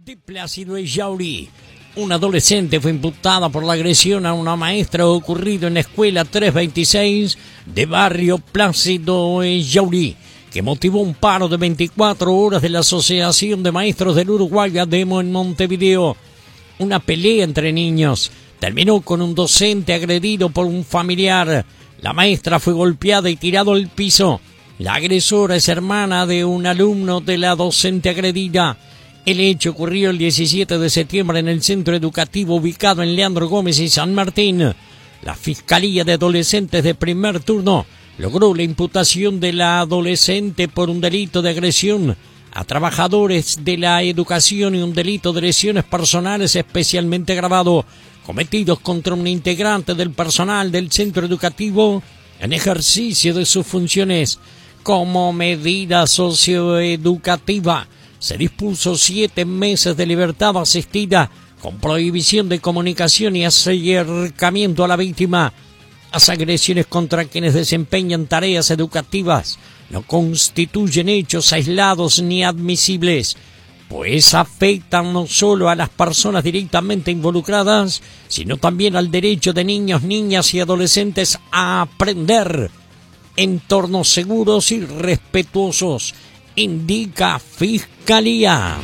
de Plácido Ellauri. Una adolescente fue imputada por la agresión a una maestra ocurrido en la escuela 326 de barrio Plácido Ellauri, que motivó un paro de 24 horas de la Asociación de Maestros del Uruguay ADEMO en Montevideo. Una pelea entre niños terminó con un docente agredido por un familiar. La maestra fue golpeada y tirada al piso. La agresora es hermana de un alumno de la docente agredida. El hecho ocurrió el 17 de septiembre en el centro educativo ubicado en Leandro Gómez y San Martín. La Fiscalía de Adolescentes de primer turno logró la imputación de la adolescente por un delito de agresión a trabajadores de la educación y un delito de lesiones personales especialmente agravado, cometidos contra un integrante del personal del centro educativo en ejercicio de sus funciones. Como medida socioeducativa, se dispuso 7 meses de libertad asistida con prohibición de comunicación y acercamiento a la víctima. Las agresiones contra quienes desempeñan tareas educativas no constituyen hechos aislados ni admisibles, pues afectan no solo a las personas directamente involucradas, sino también al derecho de niños, niñas y adolescentes a aprender entornos seguros y respetuosos, indica Fiscalía.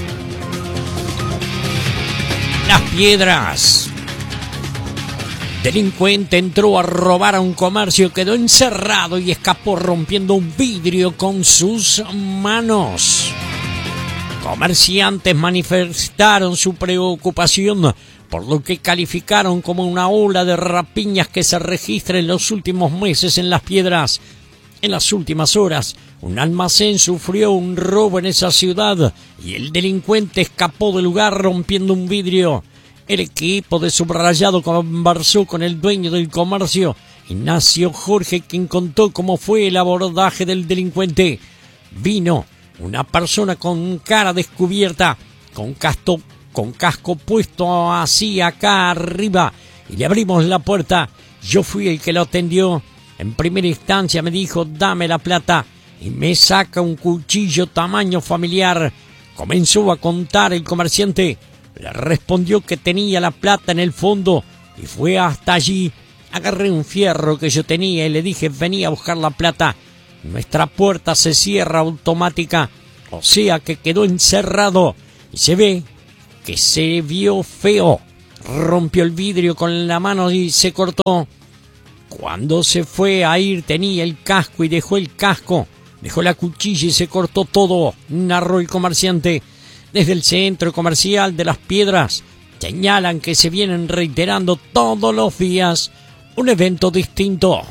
Las Piedras. Delincuente entró a robar a un comercio, quedó encerrado y escapó rompiendo un vidrio con sus manos. Comerciantes manifestaron su preocupación por lo que calificaron como una ola de rapiñas que se registra en los últimos meses en Las Piedras. En las últimas horas, un almacén sufrió un robo en esa ciudad y el delincuente escapó del lugar rompiendo un vidrio. El equipo de Subrayado conversó con el dueño del comercio, Ignacio Jorge, quien contó cómo fue el abordaje del delincuente. Vino una persona con cara descubierta, con casco puesto así acá arriba, y le abrimos la puerta. Yo fui el que lo atendió. En primera instancia me dijo, dame la plata, y me saca un cuchillo tamaño familiar. Comenzó a contar el comerciante. Le respondió que tenía la plata en el fondo y fue hasta allí. Agarré un fierro que yo tenía y le dije, vení a buscar la plata. Nuestra puerta se cierra automática, o sea que quedó encerrado y se ve que se vio feo. Rompió el vidrio con la mano y se cortó. Cuando se fue a ir tenía el casco y dejó el casco, dejó la cuchilla y se cortó todo, narró el comerciante. Desde el centro comercial de Las Piedras señalan que se vienen reiterando todos los días un evento distinto.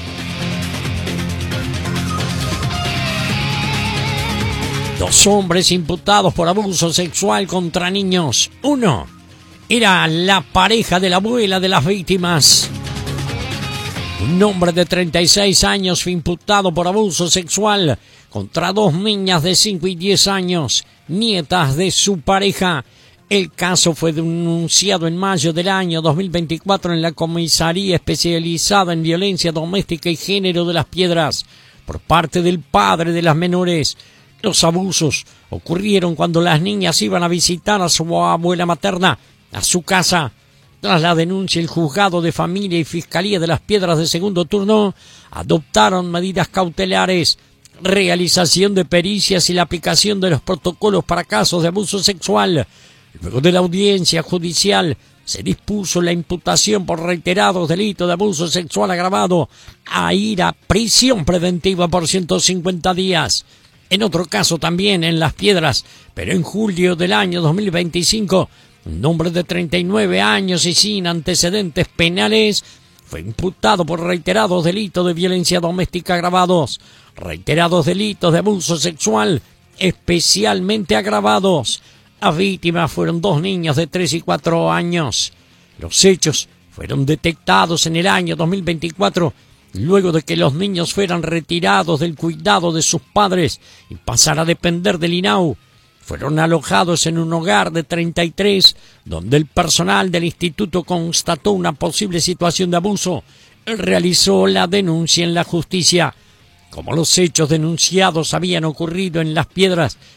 Dos hombres imputados por abuso sexual contra niños. Uno era la pareja de la abuela de las víctimas. Un hombre de 36 años fue imputado por abuso sexual contra 2 niñas de 5 y 10 años, nietas de su pareja. El caso fue denunciado en mayo del año 2024 en la Comisaría Especializada en Violencia Doméstica y Género de Las Piedras por parte del padre de las menores. Los abusos ocurrieron cuando las niñas iban a visitar a su abuela materna a su casa. Tras la denuncia, el Juzgado de Familia y Fiscalía de Las Piedras de segundo turno adoptaron medidas cautelares, realización de pericias y la aplicación de los protocolos para casos de abuso sexual. Luego de la audiencia judicial, se dispuso la imputación por reiterados delitos de abuso sexual agravado a ir a prisión preventiva por 150 días. En otro caso también en Las Piedras, pero en julio del año 2025, un hombre de 39 años y sin antecedentes penales fue imputado por reiterados delitos de violencia doméstica agravados, reiterados delitos de abuso sexual especialmente agravados. Las víctimas fueron 2 niños de 3 y 4 años. Los hechos fueron detectados en el año 2024, luego de que los niños fueran retirados del cuidado de sus padres y pasara a depender del INAU. Fueron alojados en un hogar de 33, donde el personal del instituto constató una posible situación de abuso. Él realizó la denuncia en la justicia. Como los hechos denunciados habían ocurrido en Las Piedras,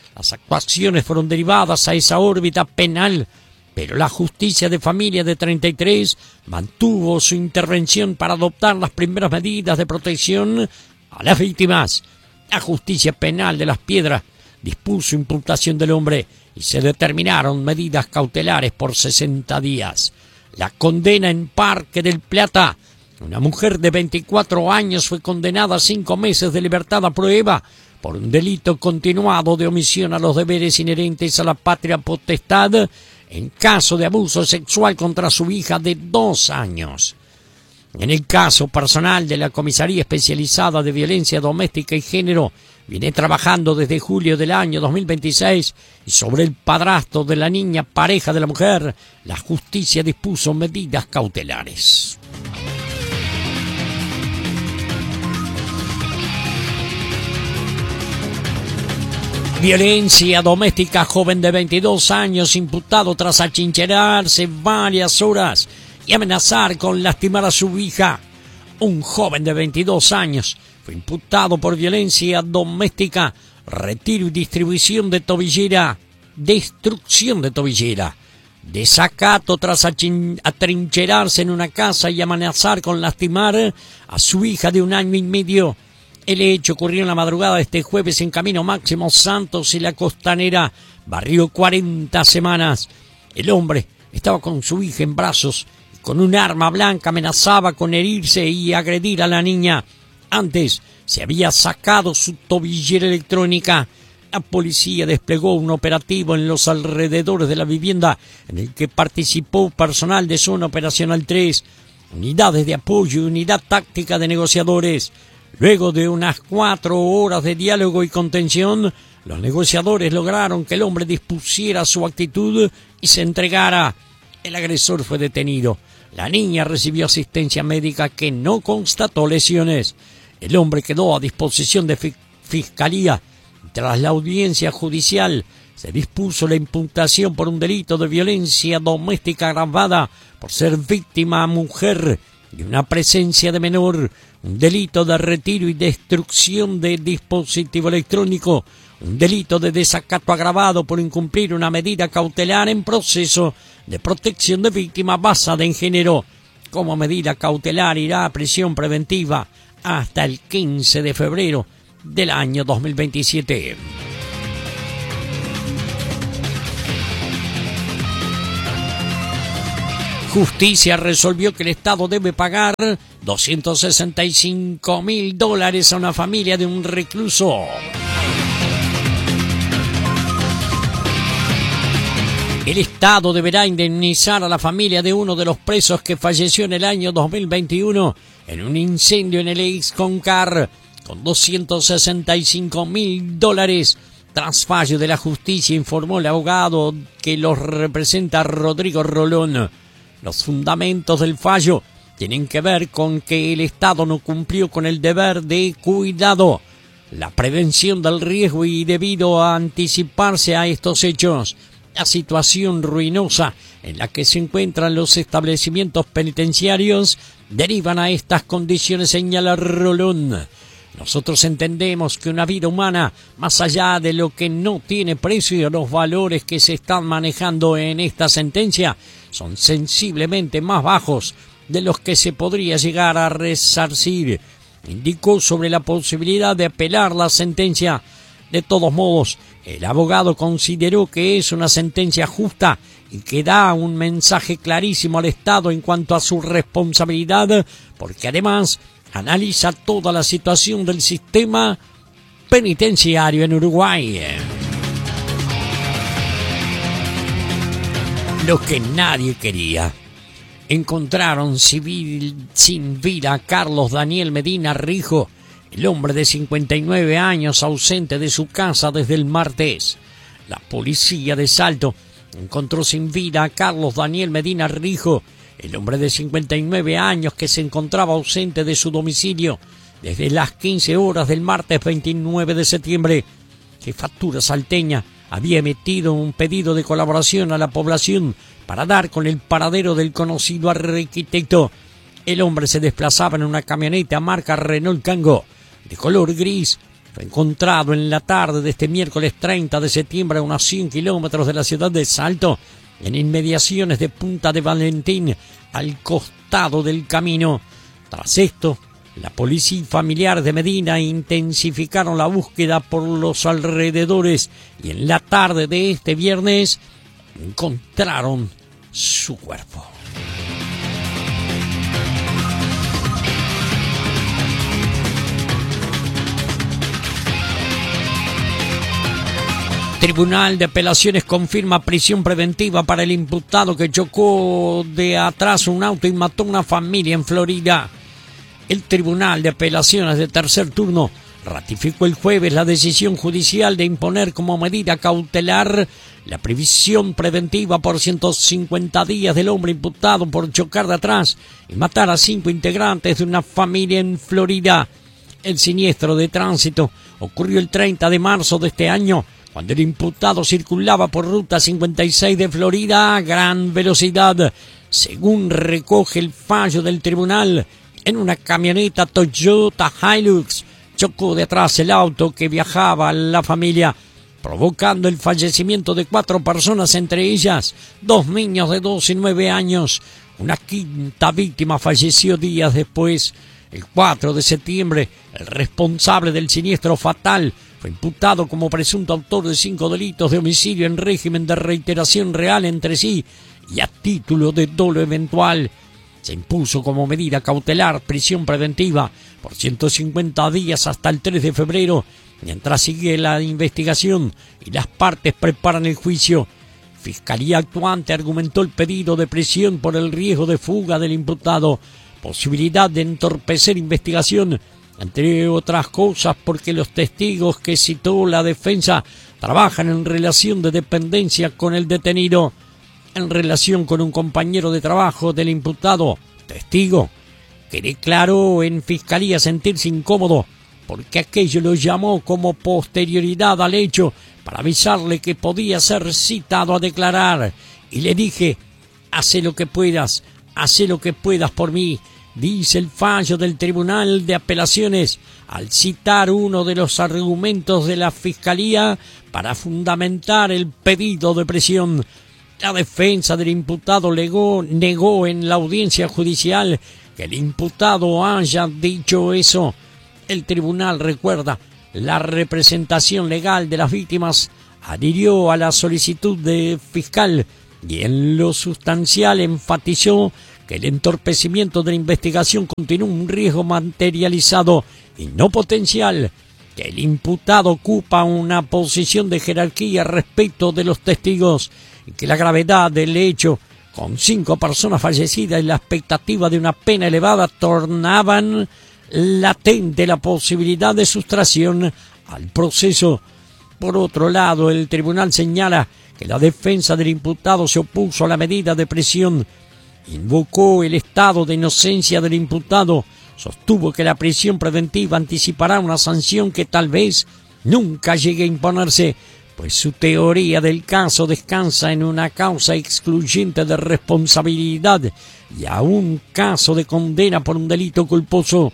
Las actuaciones fueron derivadas a esa órbita penal, pero la justicia de familia de 33 mantuvo su intervención para adoptar las primeras medidas de protección a las víctimas. La justicia penal de Las Piedras dispuso imputación del hombre y se determinaron medidas cautelares por 60 días. La condena en Parque del Plata. Una mujer de 24 años fue condenada a 5 meses de libertad a prueba por un delito continuado de omisión a los deberes inherentes a la patria potestad en caso de abuso sexual contra su hija de 2 años. En el caso personal de la Comisaría Especializada de Violencia Doméstica y Género, viene trabajando desde julio del año 2026 y sobre el padrastro de la niña, pareja de la mujer, la justicia dispuso medidas cautelares. Violencia doméstica, joven de 22 años imputado tras achincherarse varias horas y amenazar con lastimar a su hija. Un joven de 22 años fue imputado por violencia doméstica, retiro y distribución de tobillera, destrucción de tobillera, desacato tras atrincherarse en una casa y amenazar con lastimar a su hija de 1 año y medio. El hecho ocurrió en la madrugada de este jueves en Camino Máximo Santos y La Costanera, barrio 40 Semanas. El hombre estaba con su hija en brazos y con un arma blanca amenazaba con herirse y agredir a la niña. Antes se había sacado su tobillera electrónica. La policía desplegó un operativo en los alrededores de la vivienda en el que participó personal de Zona Operacional 3, unidades de apoyo y unidad táctica de negociadores. Luego de unas 4 horas de diálogo y contención, los negociadores lograron que el hombre dispusiera su actitud y se entregara. El agresor fue detenido. La niña recibió asistencia médica que no constató lesiones. El hombre quedó a disposición de Fiscalía. Tras la audiencia judicial, se dispuso la imputación por un delito de violencia doméstica agravada por ser víctima mujer de una presencia de menor, un delito de retiro y destrucción de dispositivo electrónico, un delito de desacato agravado por incumplir una medida cautelar en proceso de protección de víctima basada en género. Como medida cautelar irá a prisión preventiva hasta el 15 de febrero del año 2027. Justicia resolvió que el Estado debe pagar $265.000 a una familia de un recluso. El Estado deberá indemnizar a la familia de uno de los presos que falleció en el año 2021 en un incendio en el ex Concar con $265.000. Tras fallo de la justicia, informó el abogado que los representa Rodrigo Rolón. Los fundamentos del fallo tienen que ver con que el Estado no cumplió con el deber de cuidado, la prevención del riesgo y debido a anticiparse a estos hechos, la situación ruinosa en la que se encuentran los establecimientos penitenciarios derivan a estas condiciones, señala Rolón. Nosotros entendemos que una vida humana, más allá de lo que no tiene precio, los valores que se están manejando en esta sentencia son sensiblemente más bajos de los que se podría llegar a resarcir. Indicó sobre la posibilidad de apelar la sentencia. De todos modos, el abogado consideró que es una sentencia justa y que da un mensaje clarísimo al Estado en cuanto a su responsabilidad, porque además analiza toda la situación del sistema penitenciario en Uruguay. Lo que nadie quería. Encontraron sin vida a Carlos Daniel Medina Rijo, el hombre de 59 años ausente de su casa desde el martes. La policía de Salto encontró sin vida a Carlos Daniel Medina Rijo, el hombre de 59 años que se encontraba ausente de su domicilio desde las 15 horas del martes 29 de septiembre. Jefatura salteña había emitido un pedido de colaboración a la población para dar con el paradero del conocido arquitecto. El hombre se desplazaba en una camioneta marca Renault Kangoo de color gris fue encontrado en la tarde de este miércoles 30 de septiembre a unos 100 kilómetros de la ciudad de Salto, en inmediaciones de Punta de Valentín, al costado del camino. Tras esto, la policía y familiares de Medina intensificaron la búsqueda por los alrededores y en la tarde de este viernes encontraron su cuerpo. Tribunal de Apelaciones confirma prisión preventiva para el imputado que chocó de atrás un auto y mató a una familia en Florida. El Tribunal de Apelaciones de tercer turno ratificó el jueves la decisión judicial de imponer como medida cautelar la prisión preventiva por 150 días del hombre imputado por chocar de atrás y matar a 5 integrantes de una familia en Florida. El siniestro de tránsito ocurrió el 30 de marzo de este año, cuando el imputado circulaba por Ruta 56 de Florida a gran velocidad. Según recoge el fallo del tribunal, en una camioneta Toyota Hilux chocó de atrás el auto que viajaba la familia, provocando el fallecimiento de 4 personas, entre ellas 2 niños de 2 y 9 años. Una quinta víctima falleció días después. El 4 de septiembre, el responsable del siniestro fatal fue imputado como presunto autor de 5 delitos de homicidio en régimen de reiteración real entre sí y a título de dolo eventual. Se impuso como medida cautelar prisión preventiva por 150 días hasta el 3 de febrero, mientras sigue la investigación y las partes preparan el juicio. Fiscalía actuante argumentó el pedido de prisión por el riesgo de fuga del imputado, posibilidad de entorpecer investigación, entre otras cosas porque los testigos que citó la defensa trabajan en relación de dependencia con el detenido. En relación con un compañero de trabajo del imputado, testigo, que declaró en fiscalía sentirse incómodo porque aquello lo llamó como posterioridad al hecho para avisarle que podía ser citado a declarar, y le dije: hace lo que puedas por mí, dice el fallo del Tribunal de Apelaciones al citar uno de los argumentos de la Fiscalía para fundamentar el pedido de prisión. La defensa del imputado negó en la audiencia judicial que el imputado haya dicho eso. El tribunal, recuerda, la representación legal de las víctimas adhirió a la solicitud del fiscal y en lo sustancial enfatizó que el entorpecimiento de la investigación continúa un riesgo materializado y no potencial, que el imputado ocupa una posición de jerarquía respecto de los testigos y que la gravedad del hecho, con 5 personas fallecidas y la expectativa de una pena elevada, tornaban latente la posibilidad de sustracción al proceso. Por otro lado, el tribunal señala que la defensa del imputado se opuso a la medida de prisión, invocó el estado de inocencia del imputado, sostuvo que la prisión preventiva anticipará una sanción que tal vez nunca llegue a imponerse, pues su teoría del caso descansa en una causa excluyente de responsabilidad y a un caso de condena por un delito culposo.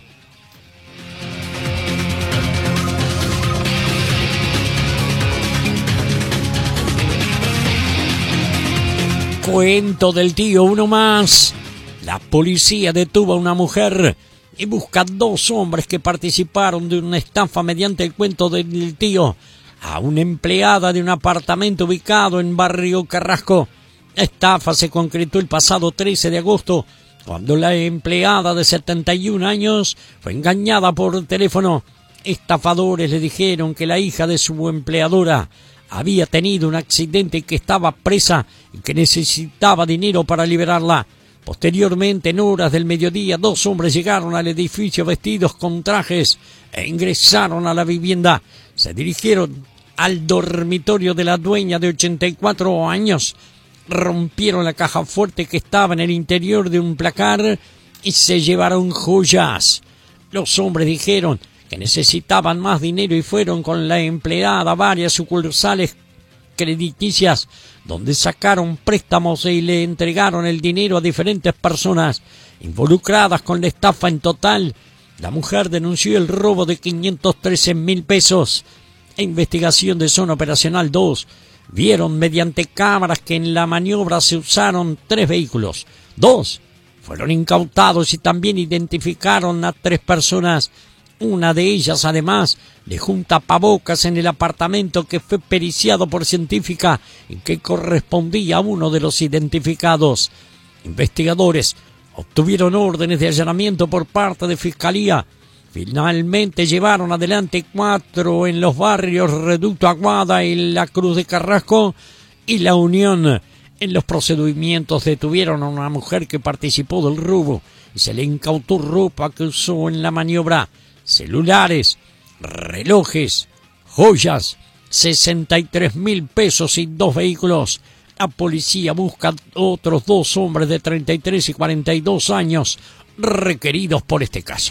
Cuento del tío, uno más. La policía detuvo a una mujer y busca 2 hombres que participaron de una estafa mediante el cuento del tío a una empleada de un apartamento ubicado en Barrio Carrasco. La estafa se concretó el pasado 13 de agosto, cuando la empleada de 71 años fue engañada por teléfono. Estafadores le dijeron que la hija de su empleadora había tenido un accidente y que estaba presa y que necesitaba dinero para liberarla. Posteriormente, en horas del mediodía, 2 hombres llegaron al edificio vestidos con trajes e ingresaron a la vivienda. Se dirigieron al dormitorio de la dueña de 84 años, rompieron la caja fuerte que estaba en el interior de un placar y se llevaron joyas. Los hombres dijeron que necesitaban más dinero y fueron con la empleada a varias sucursales crediticias donde sacaron préstamos y le entregaron el dinero a diferentes personas involucradas con la estafa. En total La mujer denunció el robo de 513.000 pesos. Investigación de Zona Operacional 2 vieron mediante cámaras que en la maniobra se usaron 3 vehículos. 2 fueron incautados y también identificaron a 3 personas. Una de ellas, además, dejó un tapabocas en el apartamento que fue periciado por científica y que correspondía a uno de los identificados. Investigadores obtuvieron órdenes de allanamiento por parte de Fiscalía. Finalmente llevaron adelante 4 en los barrios Reducto Aguada y La Cruz de Carrasco y La Unión. En los procedimientos detuvieron a una mujer que participó del robo y se le incautó ropa que usó en la maniobra, celulares, relojes, joyas, 63.000 pesos y 2 vehículos. La policía busca otros 2 hombres de 33 y 42 años requeridos por este caso.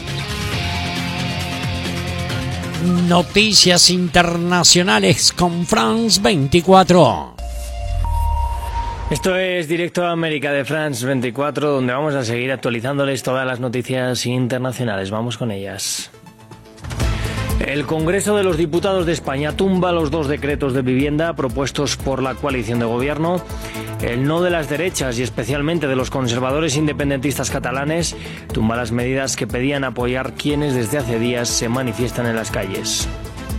Noticias internacionales con France 24. Esto es Directo a América de France 24, donde vamos a seguir actualizándoles todas las noticias internacionales. Vamos con ellas. El Congreso de los Diputados de España tumba los 2 decretos de vivienda propuestos por la coalición de gobierno. El no de las derechas y especialmente de los conservadores independentistas catalanes tumba las medidas que pedían apoyar quienes desde hace días se manifiestan en las calles.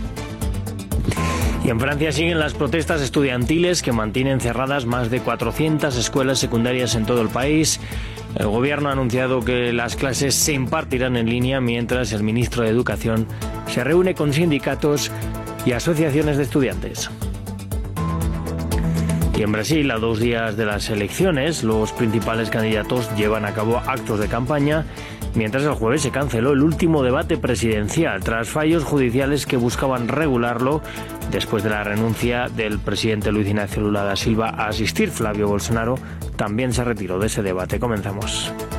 Y en Francia siguen las protestas estudiantiles que mantienen cerradas más de 400 escuelas secundarias en todo el país. El gobierno ha anunciado que las clases se impartirán en línea mientras el ministro de Educación se reúne con sindicatos y asociaciones de estudiantes. Y en Brasil, a 2 días de las elecciones, los principales candidatos llevan a cabo actos de campaña, mientras el jueves se canceló el último debate presidencial tras fallos judiciales que buscaban regularlo después de la renuncia del presidente Luiz Inácio Lula da Silva a asistir. Flavio Bolsonaro también se retiró de ese debate. Comenzamos.